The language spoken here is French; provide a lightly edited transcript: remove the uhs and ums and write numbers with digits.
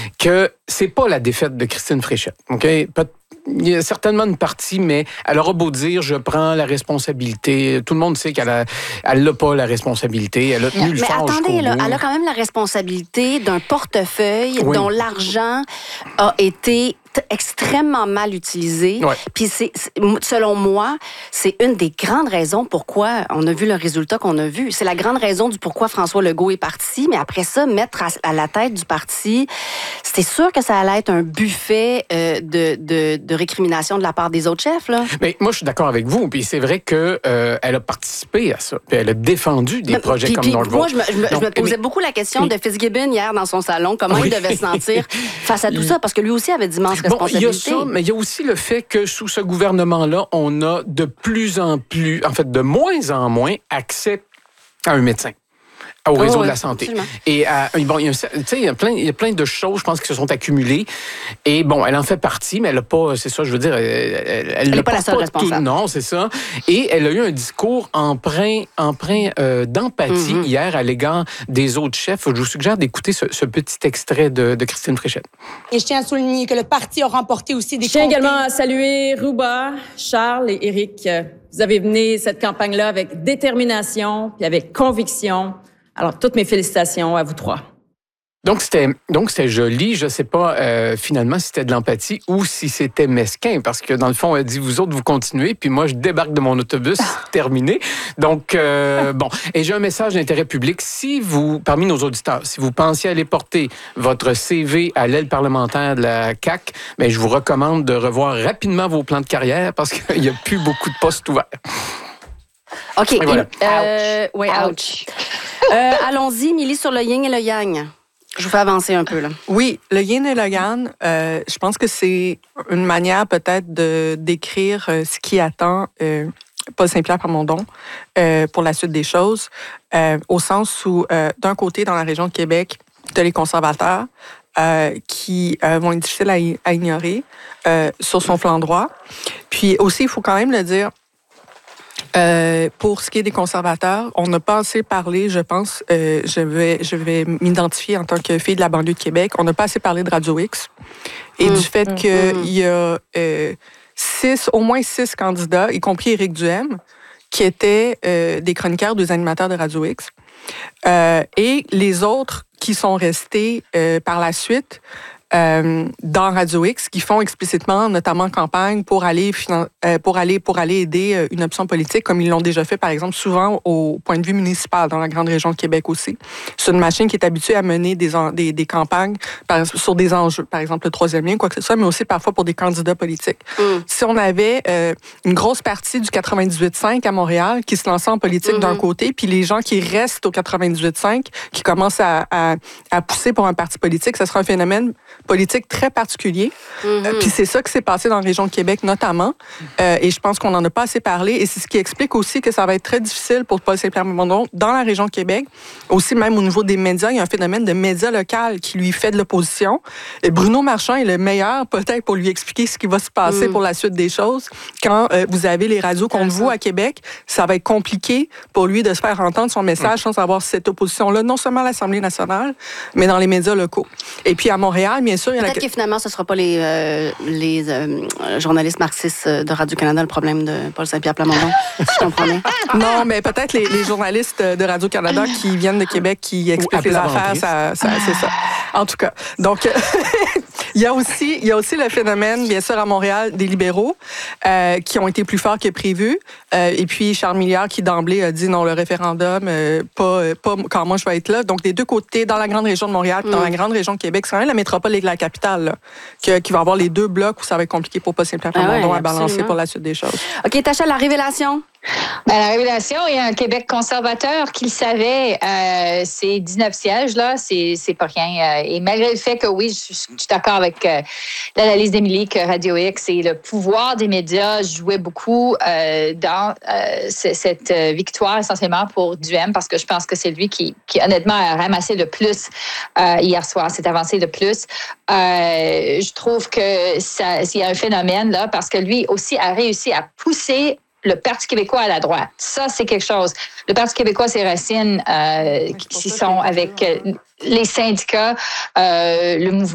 que c'est pas la défaite de Christine Fréchette. OK? Il y a certainement une partie, mais elle aura beau dire, je prends la responsabilité. Tout le monde sait qu'elle n'a pas la responsabilité. Elle a tenu le fort jusqu'au bout. Mais attendez, elle a quand même la responsabilité d'un portefeuille dont l'argent a été extrêmement mal utilisé. Ouais. Puis selon moi, c'est une des grandes raisons pourquoi on a vu le résultat qu'on a vu. C'est la grande raison du pourquoi François Legault est parti, mais après ça, mettre à la tête du parti, c'était sûr que ça allait être un buffet de récrimination de la part des autres chefs. Là. Mais moi, je suis d'accord avec vous. Puis c'est vrai qu'elle a participé à ça. Puis elle a défendu des projets comme Northvolt. Moi, je me posais beaucoup la question de Fitzgibbon hier dans son salon. Comment il devait se sentir face à tout ça? Parce que lui aussi avait d'immenses responsabilités. Il y a ça, mais il y a aussi le fait que sous ce gouvernement-là, on a de plus en plus, en fait, de moins en moins accès à un médecin. Au réseau de la santé. Absolument. Et bon, il y a plein de choses, je pense, qui se sont accumulées. Et bon, elle en fait partie, mais elle n'a pas, c'est ça, je veux dire, elle n'est pas la seule responsable. Non, c'est ça. Et elle a eu un discours empreint d'empathie hier à l'égard des autres chefs. Je vous suggère d'écouter ce petit extrait de Christine Fréchette. Et je tiens à souligner que le parti a remporté aussi des Je tiens également à saluer Rouba, Charles et Éric. Vous avez mené cette campagne-là avec détermination puis avec conviction. Alors, toutes mes félicitations à vous trois. Donc, c'était joli. Je ne sais pas, finalement, si c'était de l'empathie ou si c'était mesquin, parce que, dans le fond, elle dit, vous autres, vous continuez, puis moi, je débarque de mon autobus, terminé. Donc, bon. Et j'ai un message d'intérêt public. Si vous, parmi nos auditeurs, si vous pensiez aller porter votre CV à l'aile parlementaire de la CAQ, bien, je vous recommande de revoir rapidement vos plans de carrière, parce qu'il n'y a plus beaucoup de postes ouverts. OK. Voilà. Ouch. Allons-y, Milly, sur le yin et le yang. Je vous fais avancer un peu, là. Oui, le yin et le yang, je pense que c'est une manière peut-être de décrire ce qui attend Paul Saint-Pierre Plamondon pour la suite des choses, au sens où, d'un côté, dans la région de Québec, tu as les conservateurs qui vont être difficiles à ignorer sur son flanc droit. Puis aussi, il faut quand même le dire, pour ce qui est des conservateurs, on n'a pas assez parlé, je pense, je vais m'identifier en tant que fille de la banlieue de Québec, on n'a pas assez parlé de Radio X et du fait qu'il y a au moins 6 candidats, y compris Éric Duhem, qui étaient des chroniqueurs, des animateurs de Radio X. Et les autres qui sont restés par la suite dans Radio X, qui font explicitement, notamment campagne, pour aller aider une option politique, comme ils l'ont déjà fait, par exemple, souvent au point de vue municipal, dans la grande région de Québec aussi. C'est une machine qui est habituée à mener des campagnes sur des enjeux, par exemple le 3e lien, quoi que ce soit, mais aussi parfois pour des candidats politiques. Si on avait une grosse partie du 98.5 à Montréal qui se lançait en politique d'un côté, puis les gens qui restent au 98.5, qui commencent à pousser pour un parti politique, ce sera un phénomène politique très particulier. Puis c'est ça qui s'est passé dans la région de Québec notamment. Et je pense qu'on n'en a pas assez parlé. Et c'est ce qui explique aussi que ça va être très difficile pour Paul Saint-Pierre Plamondon dans la région de Québec. Aussi, même au niveau des médias, il y a un phénomène de médias local qui lui fait de l'opposition. Et Bruno Marchand est le meilleur peut-être pour lui expliquer ce qui va se passer pour la suite des choses. Quand vous avez les radios contre vous à Québec, ça va être compliqué pour lui de se faire entendre son message sans avoir cette opposition-là, non seulement à l'Assemblée nationale, mais dans les médias locaux. Et puis à Montréal, bien sûr, peut-être que finalement, ce ne sera pas les journalistes marxistes de Radio-Canada le problème de Paul Saint-Pierre Plamondon, si je comprends bien. Non, mais peut-être les journalistes de Radio-Canada qui viennent de Québec, qui expliquent les affaires, c'est ça. En tout cas, donc... Il y a aussi le phénomène, bien sûr, à Montréal, des libéraux qui ont été plus forts que prévu. Et puis, Charles Milliard qui, d'emblée, a dit non, le référendum, pas quand moi je vais être là. Donc, des deux côtés, dans la grande région de Montréal dans la grande région de Québec, c'est quand même la métropole et la capitale là, qui va avoir les deux blocs où ça va être compliqué pour Paul Saint-Pierre Plamondon à balancer pour la suite des choses. OK, Tacha, la révélation? Ben, la révélation, il y a un Québec conservateur qui le savait. Ces 19 sièges, là, c'est pas rien. Et malgré le fait que, oui, je suis d'accord avec l'analyse d'Émilie que Radio X et le pouvoir des médias jouaient beaucoup dans cette victoire essentiellement pour Duhem, parce que je pense que c'est lui qui honnêtement a ramassé le plus hier soir, s'est avancé le plus. Je trouve que il y a un phénomène là, parce que lui aussi a réussi à pousser le Parti québécois à la droite. Ça, c'est quelque chose. Le Parti québécois, ses racines qui sont avec les syndicats, le mouvement